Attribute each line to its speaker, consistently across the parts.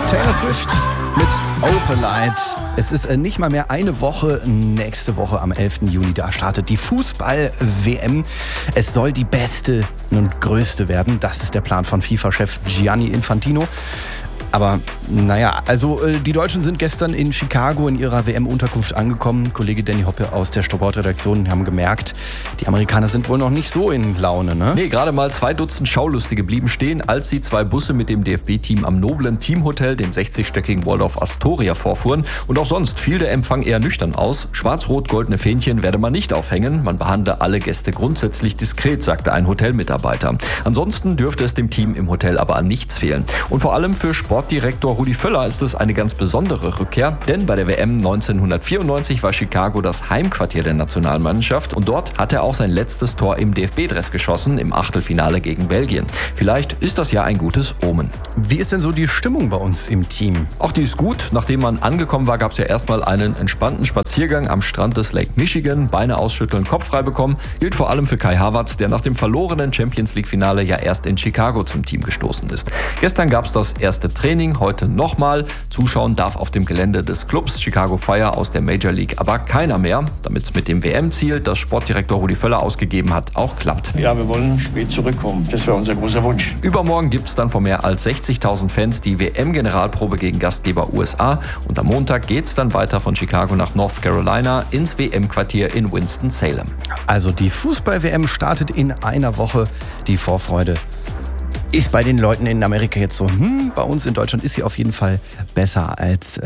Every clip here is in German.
Speaker 1: Taylor Swift mit Open Light. Es ist nicht mal mehr eine Woche. Nächste Woche am 11. Juni, da startet die Fußball-WM. Es soll die beste und größte werden. Das ist der Plan von FIFA-Chef Gianni Infantino. Aber naja, also die Deutschen sind gestern in Chicago in ihrer WM-Unterkunft angekommen. Kollege Danny Hoppe aus der Sportredaktion haben gemerkt, die Amerikaner sind wohl noch nicht so in Laune, ne?
Speaker 2: Nee, gerade mal 2 Dutzend Schaulustige blieben stehen, als die 2 Busse mit dem DFB-Team am noblen Teamhotel, dem 60-stöckigen Waldorf Astoria, vorfuhren. Und auch sonst fiel der Empfang eher nüchtern aus. Schwarz-rot-goldene Fähnchen werde man nicht aufhängen. Man behandle alle Gäste grundsätzlich diskret, sagte ein Hotelmitarbeiter. Ansonsten dürfte es dem Team im Hotel aber an nichts fehlen. Und vor allem für Sportdirektor Rudi Völler ist es eine ganz besondere Rückkehr, denn bei der WM 1994 war Chicago das Heimquartier der Nationalmannschaft und dort hat er auch sein letztes Tor im DFB-Dress geschossen, im Achtelfinale gegen Belgien. Vielleicht ist das ja ein gutes Omen.
Speaker 1: Wie ist denn so die Stimmung bei uns im Team?
Speaker 2: Auch die ist gut. Nachdem man angekommen war, gab es ja erstmal einen entspannten Spaziergang am Strand des Lake Michigan. Beine ausschütteln, Kopf frei bekommen. Gilt vor allem für Kai Havertz, der nach dem verlorenen Champions-League-Finale ja erst in Chicago zum Team gestoßen ist. Gestern gab es das erste Training, heute nochmal. Zuschauen darf auf dem Gelände des Clubs Chicago Fire aus der Major League aber keiner mehr, damit es mit dem WM-Ziel, das Sportdirektor Rudi Völler ausgegeben hat, auch klappt.
Speaker 3: Ja, wir wollen spät zurückkommen. Das wäre unser großer Wunsch.
Speaker 2: Übermorgen gibt es dann vor mehr als 60.000 Fans die WM-Generalprobe gegen Gastgeber USA und am Montag geht es dann weiter von Chicago nach North Carolina ins WM-Quartier in Winston-Salem.
Speaker 1: Also die Fußball-WM startet in einer Woche. Die Vorfreude ist bei den Leuten in Amerika jetzt so, bei uns in Deutschland ist sie auf jeden Fall besser als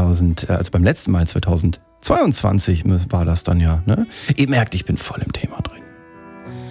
Speaker 1: beim letzten Mal 2022 war das dann ja. Ne? Ihr merkt, ich bin voll im Thema drin.